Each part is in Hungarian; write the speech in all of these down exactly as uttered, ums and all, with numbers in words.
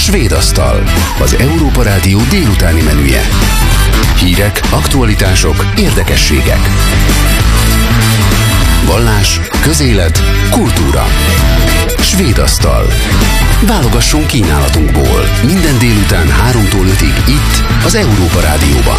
Svédasztal, az Európa Rádió délutáni menüje. Hírek, aktualitások, érdekességek. Vallás, közélet, kultúra. Svédasztal. Válogassunk kínálatunkból. Minden délután háromtól ötig itt, az Európa Rádióban.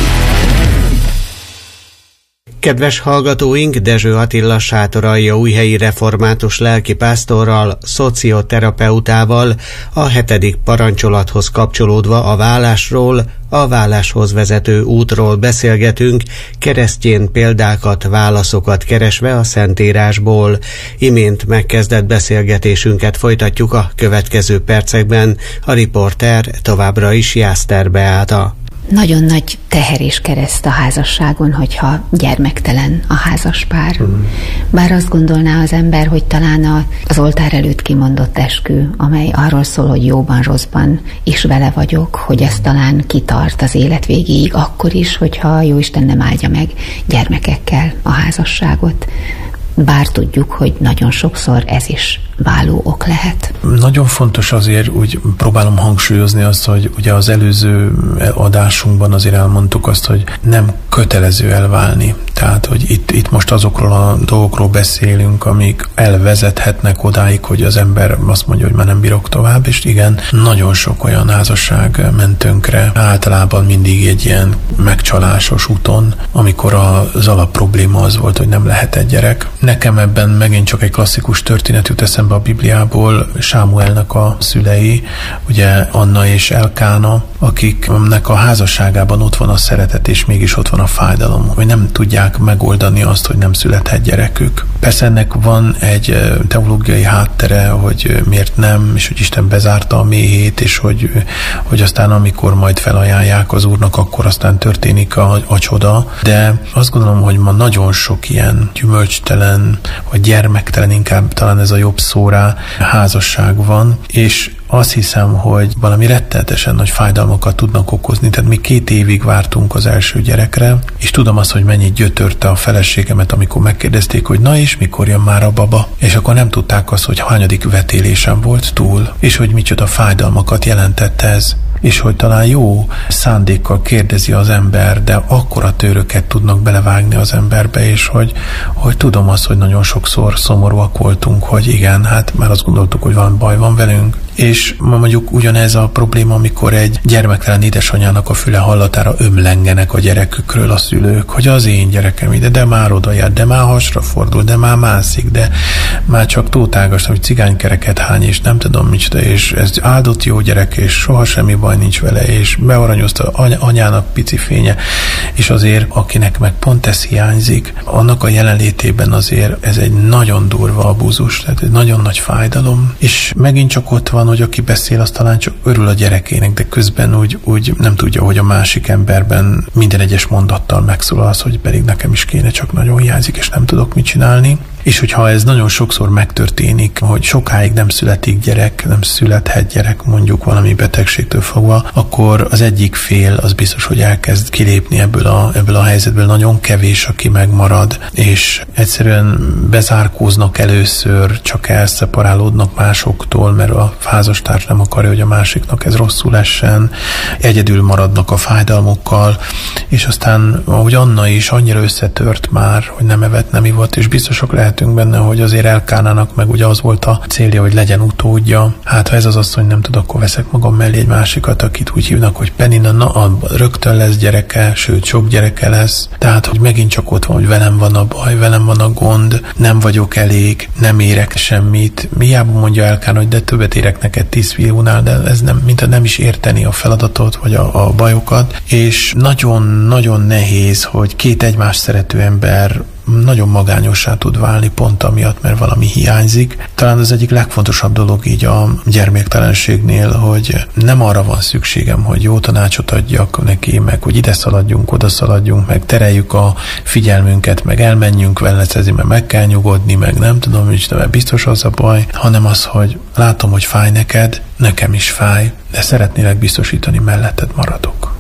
Kedves hallgatóink, Dezső Attila Sátoraljaújhelyi református lelkipásztorral, szocioterapeutával a hetedik parancsolathoz kapcsolódva a vállásról, a válláshoz vezető útról beszélgetünk, keresztjén példákat, válaszokat keresve a Szentírásból. Imént megkezdett beszélgetésünket folytatjuk a következő percekben. A riporter továbbra is Jászter Beáta. Nagyon nagy teher és kereszt a házasságon, hogyha gyermektelen a házaspár. Mm. Bár azt gondolná az ember, hogy talán az oltár előtt kimondott eskü, amely arról szól, hogy jóban, rosszban is vele vagyok, hogy ez talán kitart az élet végéig, akkor is, hogyha Jóisten nem áldja meg gyermekekkel a házasságot. Bár tudjuk, hogy nagyon sokszor ez is váló ok lehet. Nagyon fontos azért, úgy próbálom hangsúlyozni azt, hogy ugye az előző adásunkban azért elmondtuk azt, hogy nem kötelező elválni. Tehát, hogy itt, itt most azokról a dolgokról beszélünk, amik elvezethetnek odáig, hogy az ember azt mondja, hogy már nem bírok tovább, és igen, nagyon sok olyan házasság ment tönkre, általában mindig egy ilyen megcsalásos úton, amikor az alap probléma az volt, hogy nem lehet egy gyerek. Nekem ebben megint csak egy klasszikus történet jut eszembe a Bibliából, Sámuelnek a szülei, ugye Anna és Elkána, akiknek a házasságában ott van a szeretet, és mégis ott van a fájdalom, hogy nem tudják megoldani azt, hogy nem születhet gyerekük. Persze ennek van egy teológiai háttere, hogy miért nem, és hogy Isten bezárta a méhét, és hogy, hogy aztán amikor majd felajánlják az Úrnak, akkor aztán történik a, a csoda. De azt gondolom, hogy ma nagyon sok ilyen gyümölcstelen, vagy gyermektelen, inkább talán ez a jobb szó rá, házasság van, és azt hiszem, hogy valami rettenetesen nagy fájdalmakat tudnak okozni. Tehát mi két évig vártunk az első gyerekre, és tudom azt, hogy mennyit gyötörte a feleségemet, amikor megkérdezték, hogy na és mikor jön már a baba, és akkor nem tudták azt, hogy hányadik vetélésem volt túl, és hogy micsoda fájdalmakat jelentett ez, és hogy talán jó szándékkal kérdezi az ember, de akkora tőröket tudnak belevágni az emberbe, és hogy, hogy tudom azt, hogy nagyon sokszor szomorúak voltunk, hogy igen, hát már azt gondoltuk, hogy van baj van velünk. És ma mondjuk ugyanez a probléma, amikor egy gyermektelen édesanyának a füle hallatára ömlengenek a gyerekükről a szülők, hogy az én gyerekem ide, de már oda jár, de már hasra fordul, de már mászik, de már csak tótágas, hogy cigánykereket hány, és nem tudom micsoda, és ez áldott jó gyerek, és soha semmi baj nincs vele, és bearanyozta any- anyának pici fénye, és azért, akinek meg pont ez hiányzik, annak a jelenlétében azért ez egy nagyon durva abúzus, tehát egy nagyon nagy fájdalom, és megint csak ott van, hogy aki beszél, az talán csak örül a gyerekének, de közben úgy, úgy nem tudja, hogy a másik emberben minden egyes mondattal megszólal az, hogy pedig nekem is kéne, csak nagyon hiányzik, és nem tudok mit csinálni. És hogyha ez nagyon sokszor megtörténik, hogy sokáig nem születik gyerek, nem születhet gyerek mondjuk valami betegségtől fogva, akkor az egyik fél az biztos, hogy elkezd kilépni ebből a, ebből a helyzetből. Nagyon kevés, aki megmarad, és egyszerűen bezárkóznak először, csak elszeparálódnak másoktól, mert a házastárs nem akarja, hogy a másiknak ez rosszul essen, egyedül maradnak a fájdalmukkal, és aztán, ahogy Anna is annyira összetört már, hogy nem evett, nem ivott, és biztosak lehet benne, hogy azért Elkánának meg ugye az volt a célja, hogy legyen utódja. Hát ha ez az asszony nem tud, akkor veszek magam mellé egy másikat, akit úgy hívnak, hogy Penina, na, a, rögtön lesz gyereke, sőt sok gyereke lesz. Tehát, hogy megint csak ott van, hogy velem van a baj, velem van a gond, nem vagyok elég, nem érek semmit. Hiába mondja Elkána, hogy de többet érek neked tíz fiúnál, de ez nem, mint nem is érteni a feladatot, vagy a, a bajokat. És nagyon-nagyon nehéz, hogy két egymást szerető ember nagyon magányossá tud válni pont amiatt, mert valami hiányzik. Talán az egyik legfontosabb dolog így a gyermektelenségnél, hogy nem arra van szükségem, hogy jó tanácsot adjak neki, meg hogy ide szaladjunk, oda szaladjunk, meg tereljük a figyelmünket, meg elmenjünk velecezni, mert meg kell nyugodni, meg nem tudom, hogy biztos az a baj, hanem az, hogy látom, hogy fáj neked, nekem is fáj, de szeretnélek biztosítani, melletted maradok.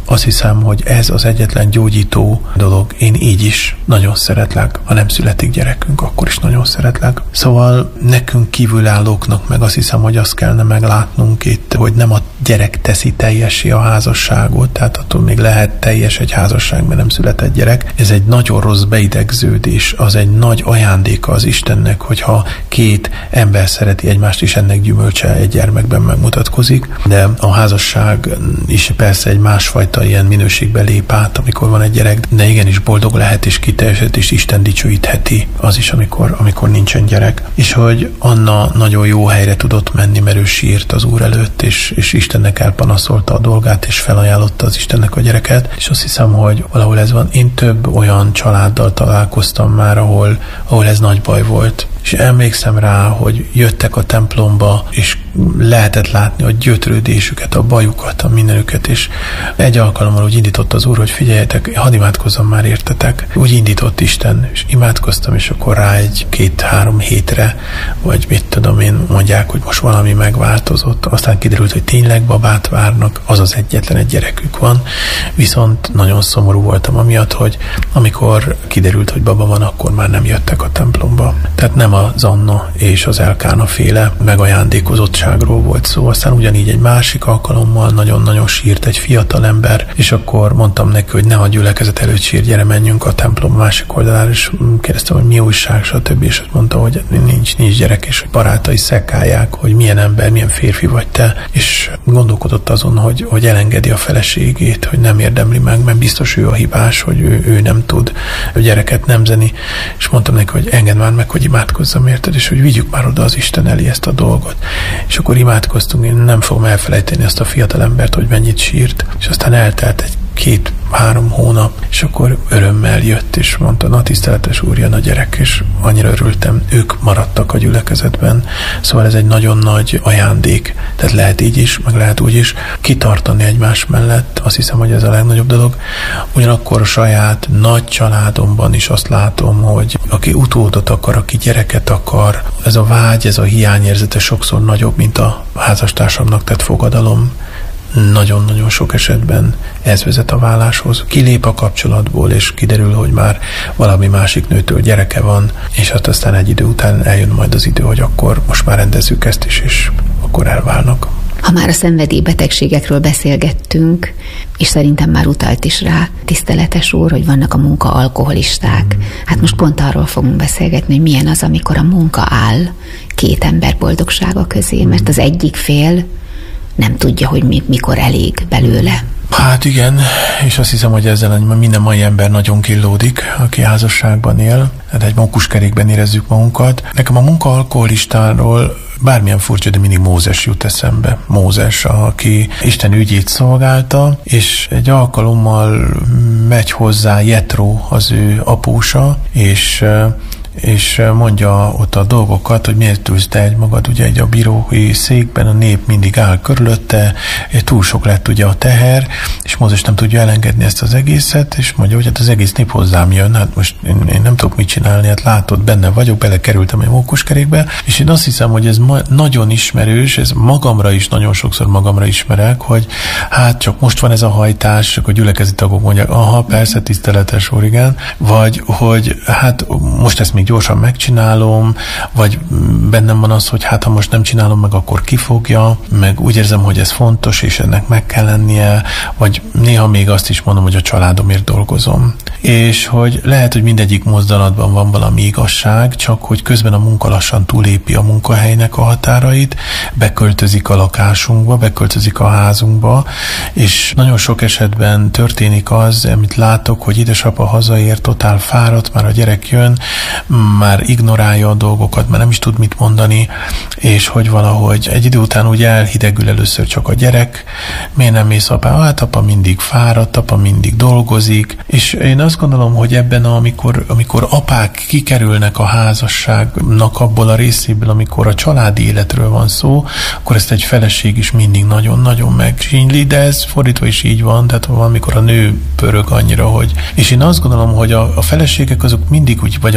azt hiszem, hogy ez az egyetlen gyógyító dolog. Én így is nagyon szeretlek. Ha nem születik gyerekünk, akkor is nagyon szeretlek. Szóval nekünk kívülállóknak meg azt hiszem, hogy azt kellene meglátnunk itt, hogy nem a gyerek teszi teljessé a házasságot, tehát attól még lehet teljes egy házasság, mert nem született gyerek. Ez egy nagyon rossz beidegződés, az egy nagy ajándéka az Istennek, hogyha két ember szereti egymást, és ennek gyümölcse egy gyermekben megmutatkozik, de a házasság is persze egy másfajta ilyen minőségbe lép át, amikor van egy gyerek, de igenis boldog lehet, és kiteljesedhet, és Isten dicsőítheti az is, amikor, amikor nincsen gyerek. És hogy Anna nagyon jó helyre tudott menni, mert ő sírt az Úr előtt, és, és Istennek elpanaszolta a dolgát, és felajánlotta az Istennek a gyereket, és azt hiszem, hogy valahol ez van. Én több olyan családdal találkoztam már, ahol, ahol ez nagy baj volt. És emlékszem rá, hogy jöttek a templomba, és lehetett látni a gyötrődésüket, a bajukat, a mindenüket, és egy alkalommal úgy indított az Úr, hogy figyeljetek, hadd imádkozzam már értetek. Úgy indított Isten, és imádkoztam, és akkor rá egy két-három hétre, vagy mit tudom én, mondják, hogy most valami megváltozott. Aztán kiderült, hogy tényleg babát várnak, azaz egyetlen egy gyerekük van, viszont nagyon szomorú voltam amiatt, hogy amikor kiderült, hogy baba van, akkor már nem jöttek a templomba. Tehát nem az Anna és az Elkána féle megajándékozottságról volt szó. Aztán ugyanígy egy másik alkalommal nagyon-nagyon sírt egy fiatal ember, és akkor mondtam neki, hogy ne a gyülekezet előtt sír, gyere, menjünk a templom másik oldalára, és kérdeztem, hogy mi újság, stb. És azt mondta, hogy nincs, nincs gyerek, és hogy barátai szekálják, hogy milyen ember, milyen férfi vagy te, és gondolkodott azon, hogy, hogy elengedi a feleségét, hogy nem érdemli meg, mert biztos ő a hibás, hogy ő, ő nem tud a gyereket nemzeni, és mondtam neki, hogy engedd már meg, hogy imádkozzam érted, és hogy vigyük már oda az Isten elé ezt a dolgot. És akkor imádkoztunk, én nem fogom elfelejteni azt a fiatal embert, hogy mennyit sírt, és aztán eltelt egy két-három hónap, és akkor örömmel jött, és mondta, na tiszteletes Úr, jön a gyerek, és annyira örültem, ők maradtak a gyülekezetben. Szóval ez egy nagyon nagy ajándék. Tehát lehet így is, meg lehet úgy is kitartani egymás mellett. Azt hiszem, hogy ez a legnagyobb dolog. Ugyanakkor a saját nagy családomban is azt látom, hogy aki utódot akar, aki gyereket akar, ez a vágy, ez a hiányérzete sokszor nagyobb, mint a házastársamnak tett fogadalom. Nagyon-nagyon sok esetben ez vezet a váláshoz. Kilép a kapcsolatból, és kiderül, hogy már valami másik nőtől gyereke van, és hát aztán egy idő után eljön majd az idő, hogy akkor most már rendezzük ezt is, és akkor elválnak. Ha már a szenvedélybetegségekről beszélgettünk, és szerintem már utalt is rá, tiszteletes Úr, hogy vannak a munka-alkoholisták. Hát most pont arról fogunk beszélgetni, hogy milyen az, amikor a munka áll két ember boldogsága közé, mert az egyik fél nem tudja, hogy mi, mikor elég belőle. Hát igen, és azt hiszem, hogy ezzel minden mai ember nagyon killódik, aki házasságban él, hát egy mókuskerékben érezzük magunkat. Nekem a munka-alkoholistáról bármilyen furcsa, de mindig Mózes jut eszembe. Mózes, aki Isten ügyét szolgálta, és egy alkalommal megy hozzá Jetró, az ő apósa, és és mondja ott a dolgokat, hogy miért ülsz te egy magad, ugye egy a bírói székben, a nép mindig áll körülötte, túl sok lett ugye a teher, és Mózes nem tudja elengedni ezt az egészet, és mondja, hogy hát az egész nép hozzám jön, hát most én, én nem tudok mit csinálni, hát látod, benne vagyok, belekerültem egy mókuskerékbe, és én azt hiszem, hogy ez ma- nagyon ismerős, ez magamra is, nagyon sokszor magamra ismerek, hogy hát csak most van ez a hajtás, csak a gyülekezeti tagok mondják, aha, persze, tiszteletes Úr, igen, vagy hogy hát most ezt még gyorsan megcsinálom, vagy bennem van az, hogy hát ha most nem csinálom meg, akkor kifogja, meg úgy érzem, hogy ez fontos, és ennek meg kell lennie, vagy néha még azt is mondom, hogy a családomért dolgozom. És hogy lehet, hogy mindegyik mozdulatban van valami igazság, csak hogy közben a munka lassan túlépi a munkahelynek a határait, beköltözik a lakásunkba, beköltözik a házunkba, és nagyon sok esetben történik az, amit látok, hogy édesapa hazaér, totál fáradt, már a gyerek jön, már ignorálja a dolgokat, már nem is tud mit mondani, és hogy valahogy egy idő után úgy elhidegül először csak a gyerek, miért nem mész apá? Hát apa mindig fáradt, apa mindig dolgozik, és én azt gondolom, hogy ebben, amikor, amikor apák kikerülnek a házasságnak abból a részéből, amikor a családi életről van szó, akkor ezt egy feleség is mindig nagyon-nagyon megsínyli, de ez fordítva is így van, tehát amikor a nő pörög annyira, hogy... És én azt gondolom, hogy a, a feleségek azok mindig úgy, vagy a házastársak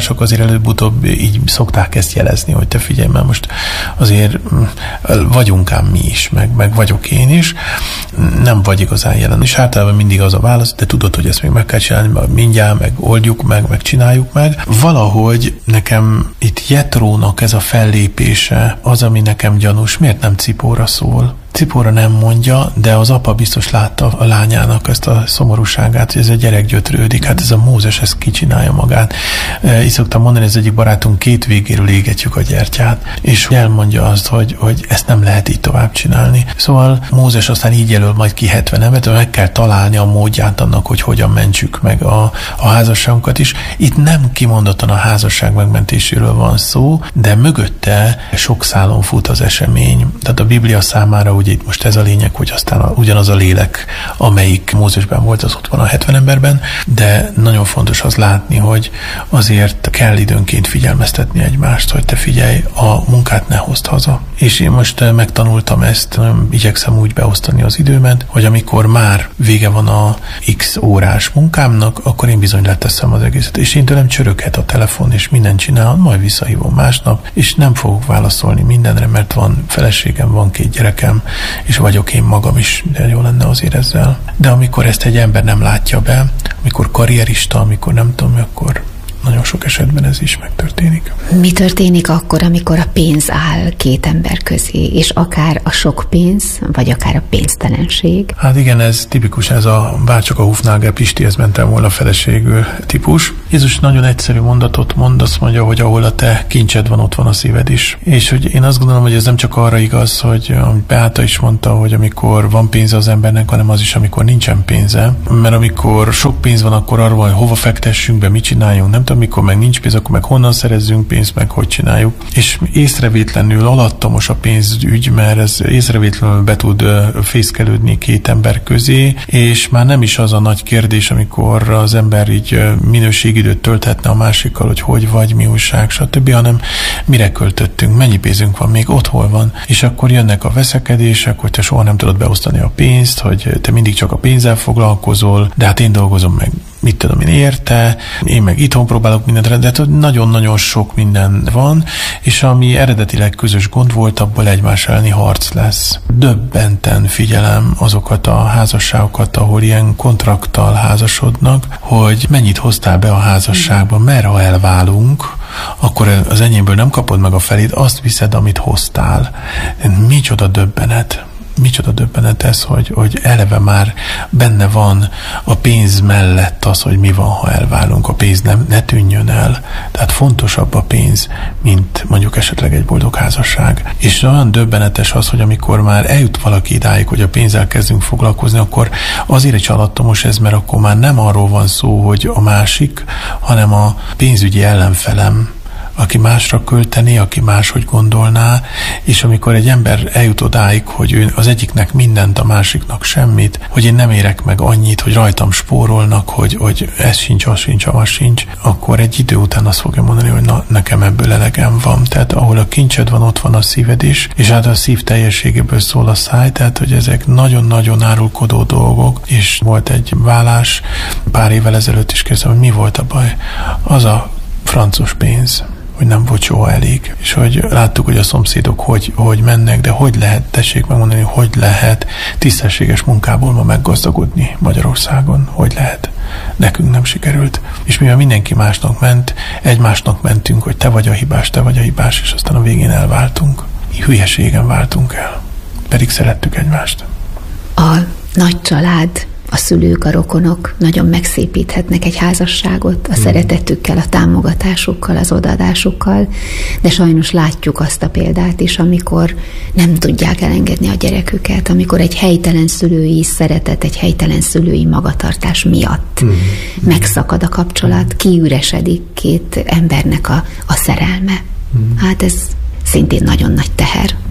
társak azért előbb-utóbb így szokták ezt jelezni, hogy te figyelj, mert most azért vagyunk ám mi is, meg, meg vagyok én is, nem vagy igazán jelen. És általában mindig az a válasz, de tudod, hogy ezt még meg kell csinálni, mindjárt, meg oldjuk meg, meg csináljuk meg. Valahogy nekem itt Jetrónak ez a fellépése az, ami nekem gyanús. Miért nem Cipóra szól? Cipóra nem mondja, de az apa biztos látta a lányának ezt a szomorúságát, hogy ez a gyerek gyötrődik, hát ez a Mózes ezt kicsinálja magát. Így szoktam mondani, ez egyik barátunk két végéről égetjük a gyertyát, és elmondja azt, hogy, hogy ezt nem lehet így tovább csinálni. Szóval Mózes aztán így jelöl majd ki hetven nevet, meg kell találni a módját annak, hogy hogyan mentsük meg a, a házasságunkat is. Itt nem kimondottan a házasság megmentéséről van szó, de mögötte sok szálon fut az esemény. Tehát a Biblia számára ugye itt most ez a lényeg, hogy aztán a, ugyanaz a lélek, amelyik Mózesben volt, az ott van a hetven emberben, de nagyon fontos az látni, hogy azért kell időnként figyelmeztetni egymást, hogy te figyelj, a munkát ne hozd haza. És én most megtanultam ezt, igyekszem úgy beosztani az időmet, hogy amikor már vége van a x órás munkámnak, akkor én bizony leteszem az egészet. És én tőlem csöröghet a telefon, és mindent csinál, majd visszahívom másnap, és nem fogok válaszolni mindenre, mert van feleségem, van két gyerekem, és vagyok én magam is, de jó lenne azért ezzel. De amikor ezt egy ember nem látja be, amikor karrierista, amikor nem tudom, akkor nagyon sok esetben ez is megtörténik. Mi történik akkor, amikor a pénz áll két ember közé, és akár a sok pénz, vagy akár a pénztelenség? Hát igen, ez tipikus, ez a bárcsak a Hufnagel Pistihez mentem volna feleségül típus. Jézus nagyon egyszerű mondatot mond, azt mondja, hogy ahol a te kincsed van, ott van a szíved is. És hogy én azt gondolom, hogy ez nem csak arra igaz, hogy amit Beáta is mondta, hogy amikor van pénze az embernek, hanem az is, amikor nincsen pénze. Mert amikor sok pénz van, akkor arról van, hogy hova fektessünk be, mit csináljunk, nem amikor meg nincs pénz, akkor meg honnan szerezzünk pénzt, meg hogy csináljuk. És észrevétlenül alattomos a pénzügy, mert ez észrevétlenül be tud fészkelődni két ember közé, és már nem is az a nagy kérdés, amikor az ember így minőségidőt tölthetne a másikkal, hogy hogy vagy, mi újság, stb., hanem mire költöttünk, mennyi pénzünk van, még ott hol van. És akkor jönnek a veszekedések, hogy te soha nem tudod beosztani a pénzt, hogy te mindig csak a pénzzel foglalkozol, de hát én dolgozom meg, mit tudom én érte, én meg itthon próbálok mindent, de nagyon-nagyon sok minden van, és ami eredetileg közös gond volt, abból egymás elleni harc lesz. Döbbenten figyelem azokat a házasságokat, ahol ilyen kontrakttal házasodnak, hogy mennyit hoztál be a házasságba, mert ha elválunk, akkor az enyémből nem kapod meg a felét, azt viszed, amit hoztál. Micsoda döbbenet. Micsoda döbbenet ez, hogy, hogy eleve már benne van a pénz mellett az, hogy mi van, ha elválunk. A pénz nem, ne tűnjön el. Tehát fontosabb a pénz, mint mondjuk esetleg egy boldog házasság. És olyan döbbenetes az, hogy amikor már eljut valaki idáig, hogy a pénzzel kezdünk foglalkozni, akkor azért egy alattomos ez, mert akkor már nem arról van szó, hogy a másik, hanem a pénzügyi ellenfelem, aki másra költeni, aki máshogy gondolná, és amikor egy ember eljut odáig, hogy ő az egyiknek mindent, a másiknak semmit, hogy én nem érek meg annyit, hogy rajtam spórolnak, hogy, hogy ez sincs, az sincs, az sincs, akkor egy idő után azt fogja mondani, hogy na, nekem ebből elegem van. Tehát ahol a kincsed van, ott van a szíved is, és hát a szív teljességéből szól a száj, tehát hogy ezek nagyon-nagyon árulkodó dolgok, és volt egy vállás, pár évvel ezelőtt is kérdeztem, hogy mi volt a baj. Az a francos pénz, hogy nem volt soha elég. És hogy láttuk, hogy a szomszédok hogy, hogy mennek, de hogy lehet, tessék megmondani, hogy lehet tisztességes munkából ma meggazdagodni Magyarországon, hogy lehet. Nekünk nem sikerült. És mivel mindenki másnak ment, egymásnak mentünk, hogy te vagy a hibás, te vagy a hibás, és aztán a végén elváltunk. Hülyeségen váltunk el. Pedig szerettük egymást. A nagy család, a szülők, a rokonok nagyon megszépíthetnek egy házasságot a szeretetükkel, a támogatásukkal, az odaadásukkal, de sajnos látjuk azt a példát is, amikor nem tudják elengedni a gyereküket, amikor egy helytelen szülői szeretet, egy helytelen szülői magatartás miatt mm. megszakad a kapcsolat, kiüresedik két embernek a, a szerelme. Mm. Hát ez szintén nagyon nagy teher.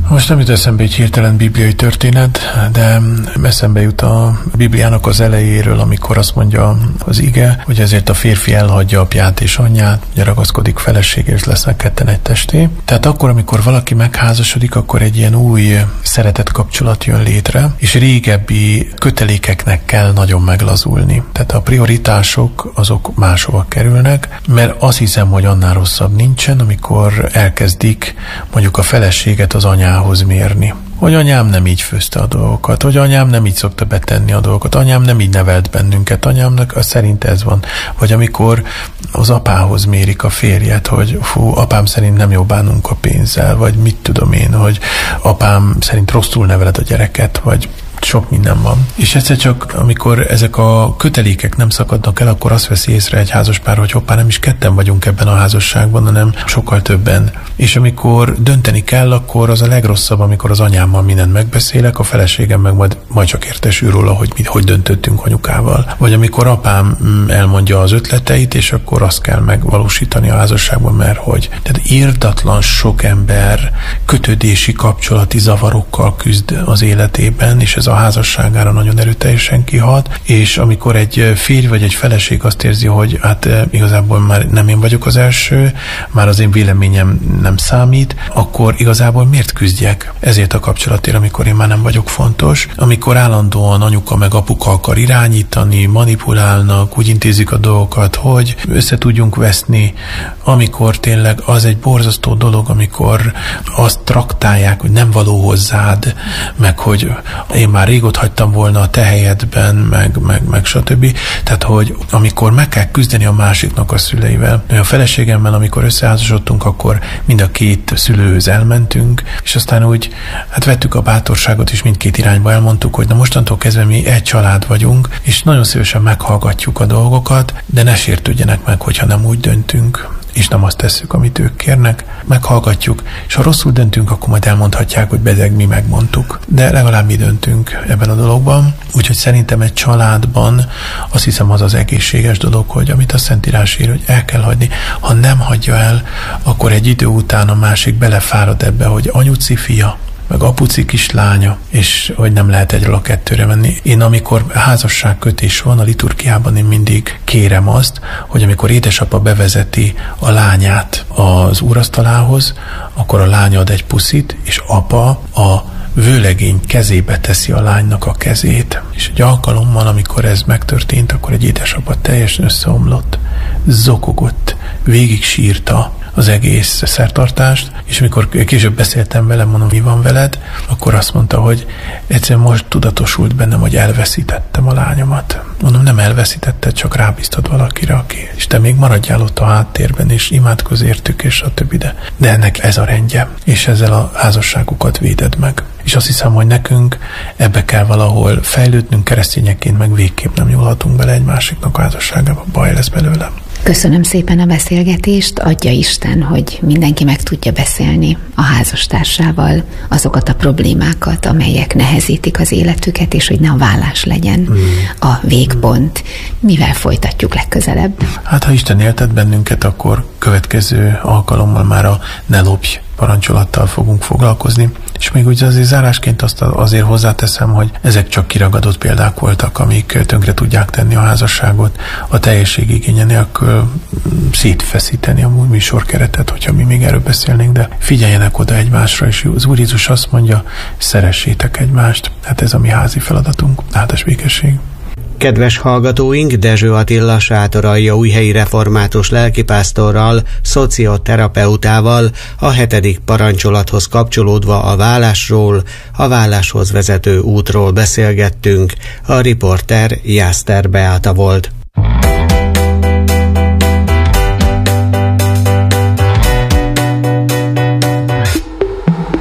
Most nem jut eszembe egy hirtelen bibliai történet, de eszembe jut a Bibliának az elejéről, amikor azt mondja az ige, hogy ezért a férfi elhagyja apját és anyját, ragaszkodik feleségéhez, és lesznek ketten egy testé. Tehát akkor, amikor valaki megházasodik, akkor egy ilyen új szeretet kapcsolat jön létre, és régebbi kötelékeknek kell nagyon meglazulni. Tehát a prioritások azok máshova kerülnek, mert azt hiszem, hogy annál rosszabb nincsen, amikor elkezdik mondjuk a feleséget az anyához mérni. Hogy anyám nem így főzte a dolgokat, hogy anyám nem így szokta betenni a dolgokat, anyám nem így nevelt bennünket, anyámnak az szerint ez van. Vagy amikor az apához mérik a férjet, hogy fú, apám szerint nem jó bánunk a pénzzel, vagy mit tudom én, hogy apám szerint rosszul neveled a gyereket, vagy sok minden van. És egyszer csak, amikor ezek a kötelékek nem szakadnak el, akkor azt veszi észre egy házaspár, hogy hoppá, nem is ketten vagyunk ebben a házasságban, hanem sokkal többen. És amikor dönteni kell, akkor az a legrosszabb, amikor az anyámmal mindent megbeszélek, a feleségem meg majd, majd csak értesül róla, hogy mi, hogy döntöttünk anyukával. Vagy amikor apám elmondja az ötleteit, és akkor azt kell megvalósítani a házasságban, mert hogy. Tehát írdatlan sok ember kötődési, kapcsolati zavarokkal küzd az életében, és ez a házasságára nagyon erőteljesen kihat, és amikor egy férj vagy egy feleség azt érzi, hogy hát igazából már nem én vagyok az első, már az én véleményem nem számít, akkor igazából miért küzdjek ezért a kapcsolatért, amikor én már nem vagyok fontos, amikor állandóan anyuka meg apuka akar irányítani, manipulálnak, úgy intézik a dolgokat, hogy össze tudjunk veszni, amikor tényleg az egy borzasztó dolog, amikor azt traktálják, hogy nem való hozzád, meg hogy én már régóta hagytam volna a te helyedben, meg, meg, meg stb. Tehát, hogy amikor meg kell küzdeni a másiknak a szüleivel. A feleségemmel, amikor összeházasodtunk, akkor mind a két szülőhöz elmentünk, és aztán úgy, hát vettük a bátorságot, és mindkét irányba elmondtuk, hogy na mostantól kezdve mi egy család vagyunk, és nagyon szívesen meghallgatjuk a dolgokat, de ne sértődjenek meg, hogyha nem úgy döntünk, és nem azt tesszük, amit ők kérnek, meghallgatjuk, és ha rosszul döntünk, akkor majd elmondhatják, hogy bedeg mi megmondtuk. De legalább mi döntünk ebben a dologban. Úgyhogy szerintem egy családban azt hiszem az az egészséges dolog, hogy amit a Szentírás ír, hogy el kell hagyni. Ha nem hagyja el, akkor egy idő után a másik belefárad ebbe, hogy anyuci fia, meg apuci kislánya, és hogy nem lehet egyről a kettőre menni. Én amikor házasságkötés van a liturgiában, én mindig kérem azt, hogy amikor édesapa bevezeti a lányát az úrasztalához, akkor a lány ad egy puszit, és apa a vőlegény kezébe teszi a lánynak a kezét. És egy alkalommal, amikor ez megtörtént, akkor egy édesapa teljesen összeomlott, zokogott, végig sírta az egész szertartást, és amikor később beszéltem vele, mondom, mi van veled, akkor azt mondta, hogy egyszerűen most tudatosult bennem, hogy elveszítettem a lányomat. Mondom, nem elveszítetted, csak rábíztad valakire, aki, és te még maradjál ott a háttérben, és imádkozz értük, és a többi, de, de ennek ez a rendje, és ezzel a házasságukat véded meg. És azt hiszem, hogy nekünk ebbe kell valahol fejlődnünk, keresztényekként meg végképp nem nyúlhatunk bele egy másiknak a házasságába, baj lesz belőle. Köszönöm szépen a beszélgetést, adja Isten, hogy mindenki meg tudja beszélni a házastársával azokat a problémákat, amelyek nehezítik az életüket, és hogy ne a vállás legyen mm. a végpont. Mivel folytatjuk legközelebb? Hát, ha Isten éltet bennünket, akkor következő alkalommal már a ne lopj parancsolattal fogunk foglalkozni, és még úgy azért zárásként azt azért hozzáteszem, hogy ezek csak kiragadott példák voltak, amik tönkre tudják tenni a házasságot, a teljesség igénye nélkül szétfeszíteni a műsorkeretet, hogyha mi még erről beszélnénk, de figyeljenek oda egymásra, és az Úr Jézus azt mondja, szeressétek egymást, hát ez a mi házi feladatunk, áldás békesség. Kedves hallgatóink, Dezső Attila Sátoraljaújhelyi református lelkipásztorral, szocioterapeutával a hetedik parancsolathoz kapcsolódva a vállásról, a válláshoz vezető útról beszélgettünk. A riporter Jászter Beáta volt.